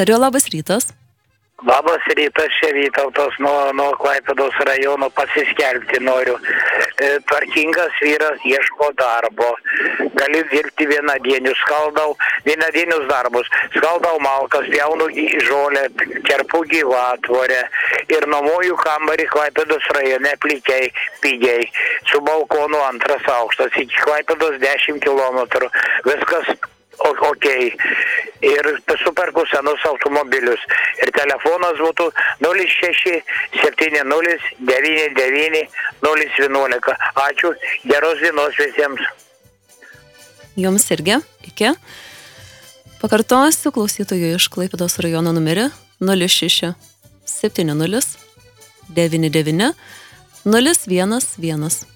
Tariu, labas rytas. Labas rytas, čia Vytautas nuo Klaipėdos rajono, pasiskelbti noriu. Tvarkingas vyras ieško darbo. Galiu dirbti vienadienius darbus. Skaldau malkas, pjaunu žolę, kerpu gyvatvorę ir nuomoju kambarį Klaipėdos rajone plikiai, pigiai. Su balkonu 2 aukštas, iki Klaipėdos 10 km. Viskas ok. Ir superku senus automobilius. Ir telefonas būtų 06 70 99 011. Ačiū, geros dienos visiems. Jums irgi, iki. Pakartosiu klausytojų iš Klaipėdos rajono numerį 06 70 99 011.